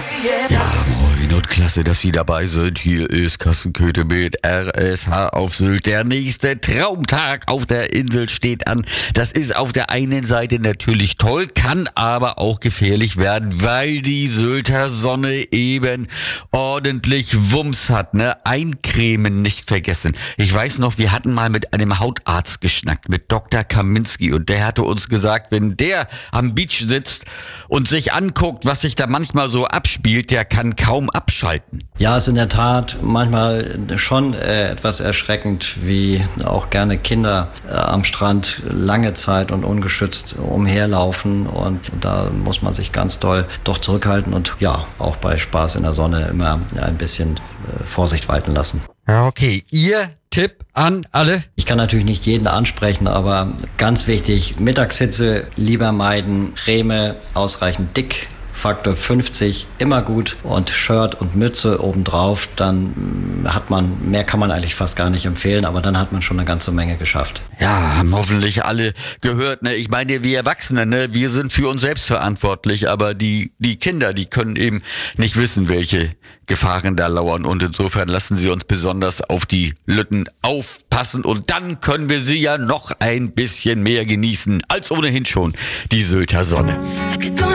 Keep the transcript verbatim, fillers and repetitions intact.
Ja, moin und klasse, dass Sie dabei sind. Hier ist Carsten Köthe mit R S H auf Sylt. Der nächste Traumtag auf der Insel steht an. Das ist auf der einen Seite natürlich toll, kann aber auch gefährlich werden, weil die Sylter Sonne eben ordentlich Wumms hat, ne? Eincremen nicht vergessen. Ich weiß noch, wir hatten mal mit einem Hautarzt geschnackt, mit Doktor Kaminski, und der hatte uns gesagt, wenn der am Beach sitzt und sich anguckt, was sich da manchmal so abspielt, der kann kaum abschalten. Ja, ist in der Tat manchmal schon äh, etwas erschreckend, wie auch gerne Kinder äh, am Strand lange Zeit und ungeschützt umherlaufen, und da muss man sich ganz doll doch zurückhalten und ja, auch bei Spaß in der Sonne immer ein bisschen äh, Vorsicht walten lassen. Ja, okay. Ihr Tipp an alle? Ich kann natürlich nicht jeden ansprechen, aber ganz wichtig, Mittagshitze lieber meiden, Creme ausreichend dick, Faktor fünfzig, immer gut, und Shirt und Mütze obendrauf, dann hat man, mehr kann man eigentlich fast gar nicht empfehlen, aber dann hat man schon eine ganze Menge geschafft. Ja, haben hoffentlich alle gehört, ne? Ich meine, wir Erwachsene, ne? Wir sind für uns selbst verantwortlich, aber die, die Kinder, die können eben nicht wissen, welche Gefahren da lauern, und insofern lassen Sie uns besonders auf die Lütten aufpassen, und dann können wir sie ja noch ein bisschen mehr genießen als ohnehin schon die Sylter Sonne.